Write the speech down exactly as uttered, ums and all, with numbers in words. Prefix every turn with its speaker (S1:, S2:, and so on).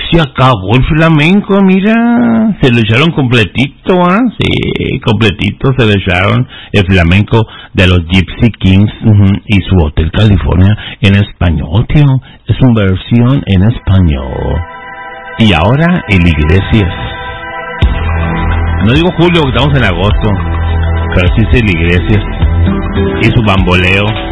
S1: Se acabó el flamenco, mira, se lo echaron completito, ¿ah? ¿eh? Sí, completito se lo echaron el flamenco de los Gypsy Kings uh-huh, y su Hotel California en español, tío, es una versión en español. Y ahora el Iglesias. No digo julio, porque estamos en agosto, pero sí es el Iglesias y su bamboleo.